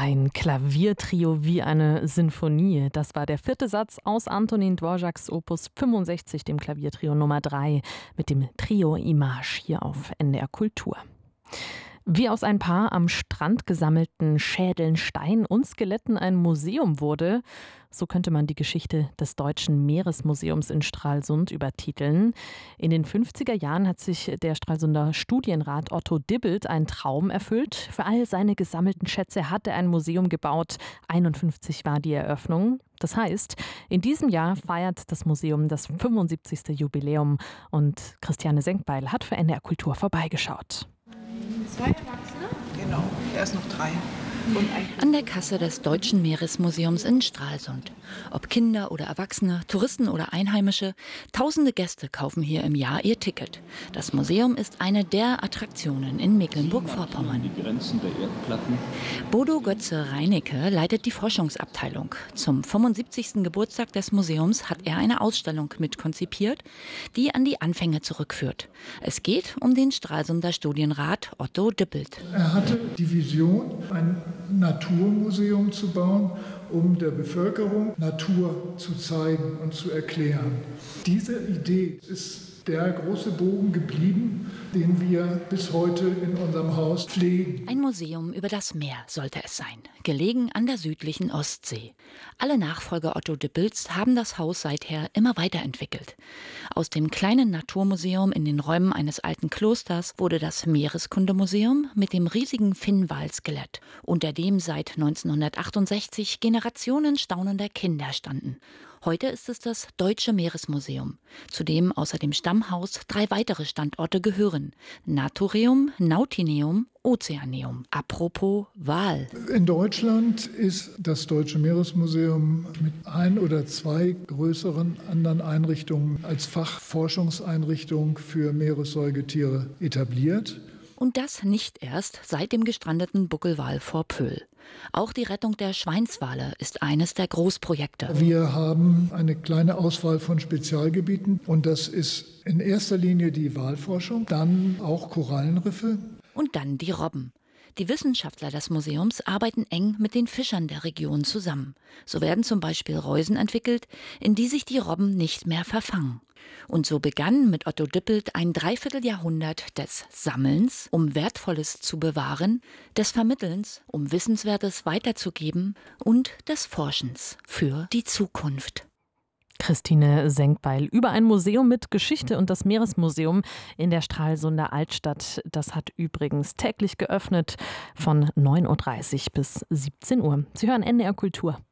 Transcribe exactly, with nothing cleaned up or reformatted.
Ein Klaviertrio wie eine Sinfonie. Das war der vierte Satz aus Antonin Dvořáks Opus fünfundsechzig, dem Klaviertrio Nummer drei, mit dem Trio Image hier auf N D R Kultur. Wie aus ein paar am Strand gesammelten Schädeln, Steinen und Skeletten ein Museum wurde, so könnte man die Geschichte des Deutschen Meeresmuseums in Stralsund übertiteln. In den fünfziger Jahren hat sich der Stralsunder Studienrat Otto Dibbelt einen Traum erfüllt. Für all seine gesammelten Schätze hat er ein Museum gebaut. einundfünfzig war die Eröffnung. Das heißt, in diesem Jahr feiert das Museum das fünfundsiebzigste Jubiläum. Und Christiane Senkbeil hat für N D R Kultur vorbeigeschaut. Zwei Erwachsene? Genau, er ist noch drei. Und An der Kasse des Deutschen Meeresmuseums in Stralsund. Ob Kinder oder Erwachsene, Touristen oder Einheimische, tausende Gäste kaufen hier im Jahr ihr Ticket. Das Museum ist eine der Attraktionen in Mecklenburg-Vorpommern. Die Grenzen der Erdplatten. Bodo Götze-Reinecke leitet die Forschungsabteilung. Zum fünfundsiebzigsten Geburtstag des Museums hat er eine Ausstellung mitkonzipiert, die an die Anfänge zurückführt. Es geht um den Stralsunder Studienrat Otto Dibbelt. Er hatte die Vision, ein Naturmuseum zu bauen, um der Bevölkerung Natur zu zeigen und zu erklären. Diese Idee ist der große Bogen geblieben, den wir bis heute in unserem Haus pflegen. Ein Museum über das Meer sollte es sein, gelegen an der südlichen Ostsee. Alle Nachfolger Otto Dibbelts haben das Haus seither immer weiterentwickelt. Aus dem kleinen Naturmuseum in den Räumen eines alten Klosters wurde das Meereskundemuseum mit dem riesigen Finnwal-Skelett, unter dem seit neunzehnhundertachtundsechzig Generationen staunender Kinder standen. Heute ist es das Deutsche Meeresmuseum, zu dem außer dem Stammhaus drei weitere Standorte gehören: Naturium, Nautineum, Ozeaneum. Apropos Wal. In Deutschland ist das Deutsche Meeresmuseum mit ein oder zwei größeren anderen Einrichtungen als Fachforschungseinrichtung für Meeressäugetiere etabliert. Und das nicht erst seit dem gestrandeten Buckelwal vor Pöhl. Auch die Rettung der Schweinswale ist eines der Großprojekte. Wir haben eine kleine Auswahl von Spezialgebieten und das ist in erster Linie die Walforschung, dann auch Korallenriffe. Und dann die Robben. Die Wissenschaftler des Museums arbeiten eng mit den Fischern der Region zusammen. So werden zum Beispiel Reusen entwickelt, in die sich die Robben nicht mehr verfangen. Und so begann mit Otto Dibbelt ein Dreivierteljahrhundert des Sammelns, um Wertvolles zu bewahren, des Vermittelns, um Wissenswertes weiterzugeben und des Forschens für die Zukunft. Christine Senkbeil über ein Museum mit Geschichte und das Meeresmuseum in der Stralsunder Altstadt. Das hat übrigens täglich geöffnet von neun Uhr dreißig bis siebzehn Uhr. Sie hören N D R Kultur.